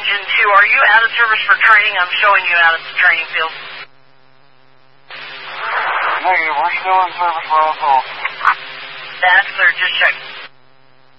engine 2. Are you out of service for training? I'm showing you out at the training field. Negative, we're still in service for all calls. That's clear, just check.